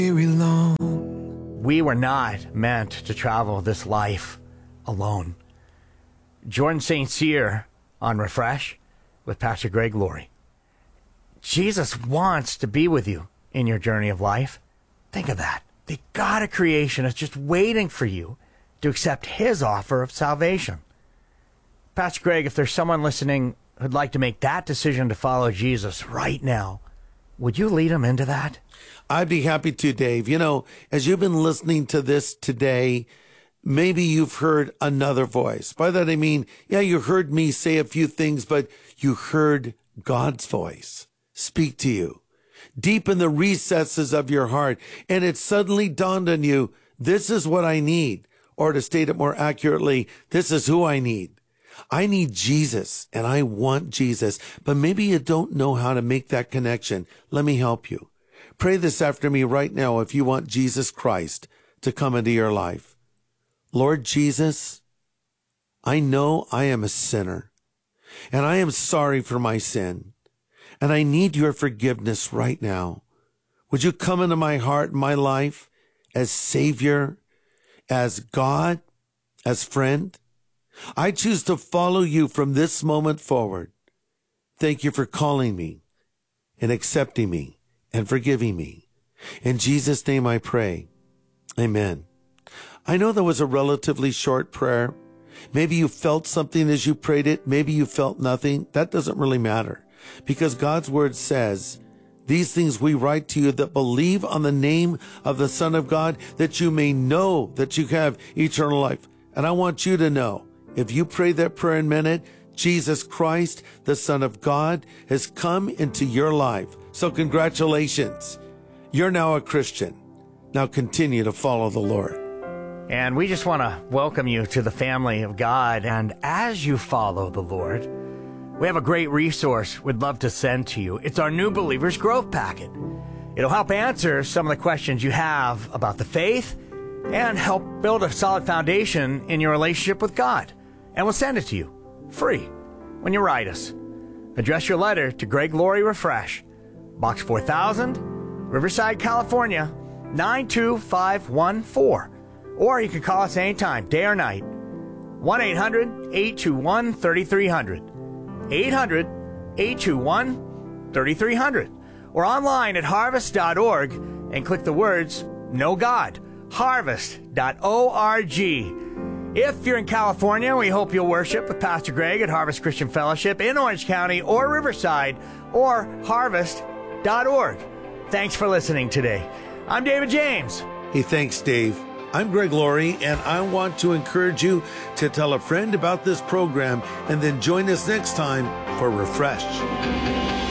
We were not meant to travel this life alone. Jordan St. Cyr on Refresh with Pastor Greg Laurie. Jesus wants to be with you in your journey of life. Think of that. The God of creation is just waiting for you to accept his offer of salvation. Pastor Greg, if there's someone listening who'd like to make that decision to follow Jesus right now, would you lead them into that? I'd be happy to, Dave. You know, as you've been listening to this today, maybe you've heard another voice. By that I mean, yeah, you heard me say a few things, but you heard God's voice speak to you deep in the recesses of your heart. And it suddenly dawned on you, this is what I need. Or to state it more accurately, this is who I need. I need Jesus and I want Jesus, but maybe you don't know how to make that connection. Let me help you. Pray this after me right now if you want Jesus Christ to come into your life. Lord Jesus, I know I am a sinner and I am sorry for my sin and I need your forgiveness right now. Would you come into my heart and my life as Savior, as God, as friend? I choose to follow you from this moment forward. Thank you for calling me and accepting me and forgiving me. In Jesus' name I pray. Amen. I know that was a relatively short prayer. Maybe you felt something as you prayed it. Maybe you felt nothing. That doesn't really matter because God's word says, these things we write to you that believe on the name of the Son of God, that you may know that you have eternal life. And I want you to know, if you pray that prayer and meant it, Jesus Christ, the Son of God, has come into your life. So congratulations. You're now a Christian. Now continue to follow the Lord. And we just want to welcome you to the family of God. And as you follow the Lord, we have a great resource we'd love to send to you. It's our New Believers Growth Packet. It'll help answer some of the questions you have about the faith and help build a solid foundation in your relationship with God. And we'll send it to you free when you write us. Address your letter to Greg Laurie Refresh, Box 4000, Riverside, California, 92514. Or you can call us anytime, day or night. 1-800-821-3300. 800-821-3300. Or online at harvest.org and click the words, Know God. Harvest.org. If you're in California, we hope you'll worship with Pastor Greg at Harvest Christian Fellowship in Orange County or Riverside or harvest.org. Thanks for listening today. I'm David James. Hey, thanks, Dave. I'm Greg Laurie, and I want to encourage you to tell a friend about this program and then join us next time for Refresh.